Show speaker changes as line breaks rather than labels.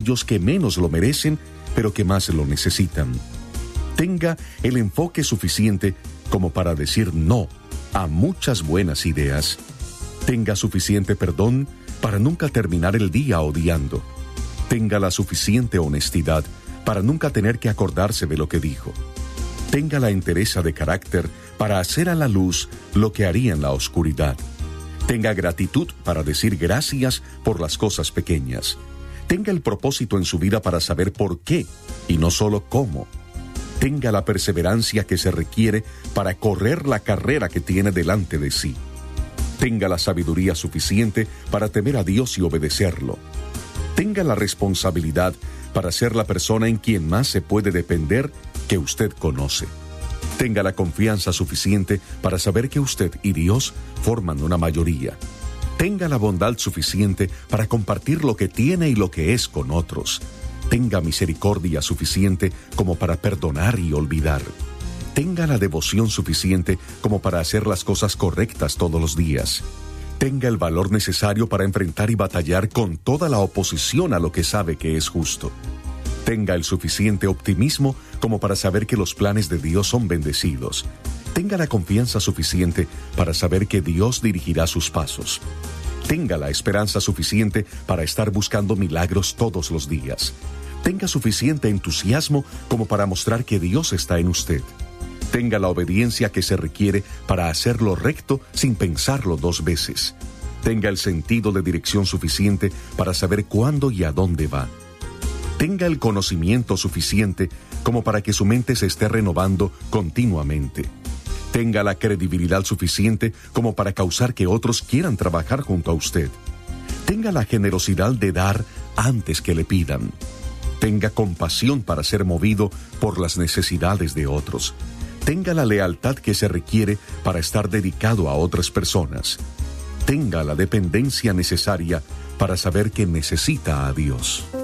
aquellos que menos lo merecen, pero que más lo necesitan. Tenga el enfoque suficiente como para decir no a muchas buenas ideas. Tenga suficiente perdón para nunca terminar el día odiando. Tenga la suficiente honestidad para nunca tener que acordarse de lo que dijo. Tenga la entereza de carácter para hacer a la luz lo que haría en la oscuridad. Tenga gratitud para decir gracias por las cosas pequeñas. Tenga el propósito en su vida para saber por qué y no solo cómo. Tenga la perseverancia que se requiere para correr la carrera que tiene delante de sí. Tenga la sabiduría suficiente para temer a Dios y obedecerlo. Tenga la responsabilidad para ser la persona en quien más se puede depender que usted conoce. Tenga la confianza suficiente para saber que usted y Dios forman una mayoría. Tenga la bondad suficiente para compartir lo que tiene y lo que es con otros. Tenga misericordia suficiente como para perdonar y olvidar. Tenga la devoción suficiente como para hacer las cosas correctas todos los días. Tenga el valor necesario para enfrentar y batallar con toda la oposición a lo que sabe que es justo. Tenga el suficiente optimismo como para saber que los planes de Dios son bendecidos. Tenga la confianza suficiente para saber que Dios dirigirá sus pasos. Tenga la esperanza suficiente para estar buscando milagros todos los días. Tenga suficiente entusiasmo como para mostrar que Dios está en usted. Tenga la obediencia que se requiere para hacer lo recto sin pensarlo dos veces. Tenga el sentido de dirección suficiente para saber cuándo y a dónde va. Tenga el conocimiento suficiente como para que su mente se esté renovando continuamente. Tenga la credibilidad suficiente como para causar que otros quieran trabajar junto a usted. Tenga la generosidad de dar antes que le pidan. Tenga compasión para ser movido por las necesidades de otros. Tenga la lealtad que se requiere para estar dedicado a otras personas. Tenga la dependencia necesaria para saber que necesita a Dios.